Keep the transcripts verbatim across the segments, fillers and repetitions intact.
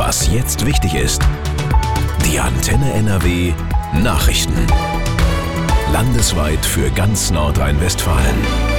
Was jetzt wichtig ist. Die Antenne N R W Nachrichten. Landesweit für ganz Nordrhein-Westfalen.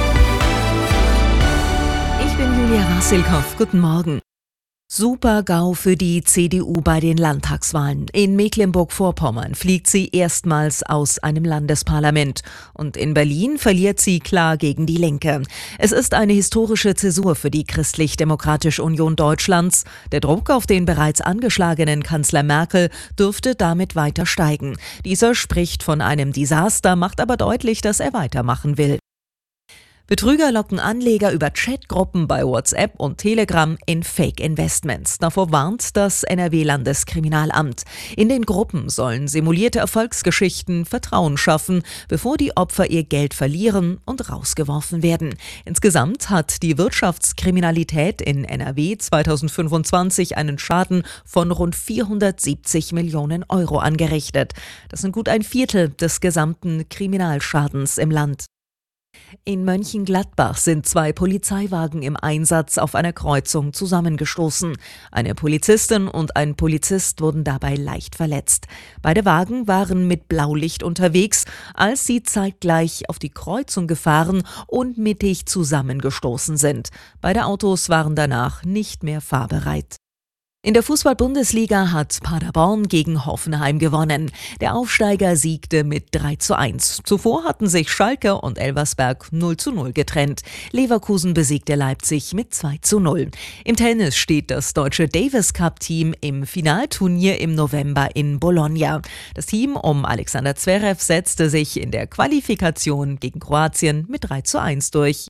Ich bin Julia Rassilkow. Guten Morgen. Super-GAU für die C D U bei den Landtagswahlen. In Mecklenburg-Vorpommern fliegt sie erstmals aus einem Landesparlament. Und in Berlin verliert sie klar gegen die Linke. Es ist eine historische Zäsur für die Christlich-Demokratische Union Deutschlands. Der Druck auf den bereits angeschlagenen Kanzler Merkel dürfte damit weiter steigen. Dieser spricht von einem Desaster, macht aber deutlich, dass er weitermachen will. Betrüger locken Anleger über Chatgruppen bei WhatsApp und Telegram in Fake-Investments. Davor warnt das N R W-Landeskriminalamt. In den Gruppen sollen simulierte Erfolgsgeschichten Vertrauen schaffen, bevor die Opfer ihr Geld verlieren und rausgeworfen werden. Insgesamt hat die Wirtschaftskriminalität in N R W zweitausendfünfundzwanzig einen Schaden von rund vierhundertsiebzig Millionen Euro angerichtet. Das sind gut ein Viertel des gesamten Kriminalschadens im Land. In Mönchengladbach sind zwei Polizeiwagen im Einsatz auf einer Kreuzung zusammengestoßen. Eine Polizistin und ein Polizist wurden dabei leicht verletzt. Beide Wagen waren mit Blaulicht unterwegs, als sie zeitgleich auf die Kreuzung gefahren und mittig zusammengestoßen sind. Beide Autos waren danach nicht mehr fahrbereit. In der Fußball-Bundesliga hat Paderborn gegen Hoffenheim gewonnen. Der Aufsteiger siegte mit drei zu eins. Zuvor hatten sich Schalke und Elversberg null zu null getrennt. Leverkusen besiegte Leipzig mit zwei zu null. Im Tennis steht das deutsche Davis-Cup-Team im Finalturnier im November in Bologna. Das Team um Alexander Zverev setzte sich in der Qualifikation gegen Kroatien mit drei zu eins durch.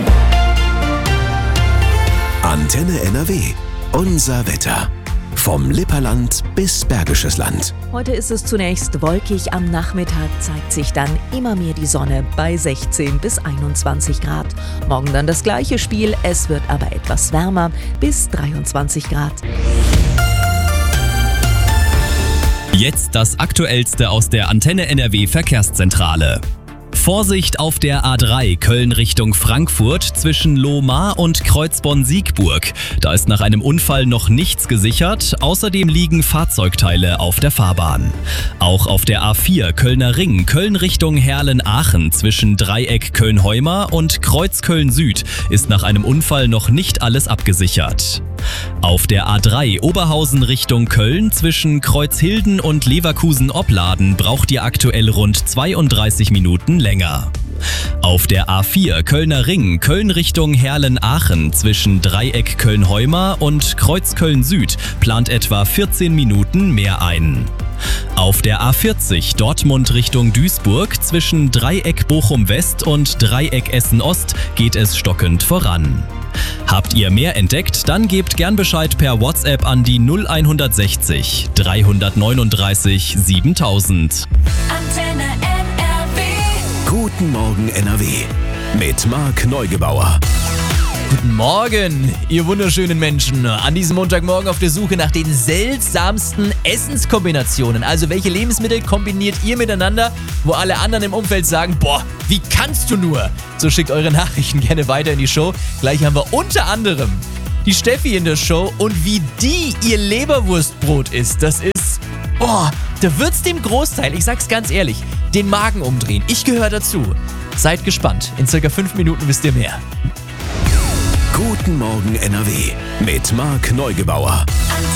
Antenne N R W. Unser Wetter. Vom Lipperland bis Bergisches Land. Heute ist es zunächst wolkig, am Nachmittag zeigt sich dann immer mehr die Sonne bei sechzehn bis einundzwanzig Grad. Morgen dann das gleiche Spiel, es wird aber etwas wärmer, bis dreiundzwanzig Grad. Jetzt das Aktuellste aus der Antenne N R W Verkehrszentrale. Vorsicht auf der A drei Köln Richtung Frankfurt zwischen Lohmar und Kreuzborn-Siegburg. Da ist nach einem Unfall noch nichts gesichert. Außerdem liegen Fahrzeugteile auf der Fahrbahn. Auch auf der A vier Kölner Ring Köln Richtung Herlen-Aachen zwischen Dreieck Köln-Heumar und Kreuz Köln-Süd ist nach einem Unfall noch nicht alles abgesichert. Auf der A drei Oberhausen Richtung Köln zwischen Kreuzhilden und Leverkusen-Opladen braucht ihr aktuell rund zweiunddreißig Minuten länger. Auf der A vier Kölner Ring Köln Richtung Herlen-Aachen zwischen Dreieck Köln-Heumar und Kreuz Köln-Süd plant etwa vierzehn Minuten mehr ein. Auf der A vierzig Dortmund Richtung Duisburg zwischen Dreieck Bochum-West und Dreieck Essen-Ost geht es stockend voran. Habt ihr mehr entdeckt? Dann gebt gern Bescheid per WhatsApp an die null hundertsechzig dreihundertneununddreißig siebentausend. Antenne N R W. Guten Morgen N R W. Mit Marc Neugebauer. Guten Morgen, ihr wunderschönen Menschen. An diesem Montagmorgen auf der Suche nach den seltsamsten Essenskombinationen. Also welche Lebensmittel kombiniert ihr miteinander, wo alle anderen im Umfeld sagen, boah, wie kannst du nur? So schickt eure Nachrichten gerne weiter in die Show. Gleich haben wir unter anderem die Steffi in der Show und wie die ihr Leberwurstbrot isst. Das ist, boah, da wird's dem Großteil, ich sag's ganz ehrlich, den Magen umdrehen. Ich gehöre dazu. Seid gespannt. In circa fünf Minuten wisst ihr mehr. Guten Morgen N R W mit Marc Neugebauer. Antenne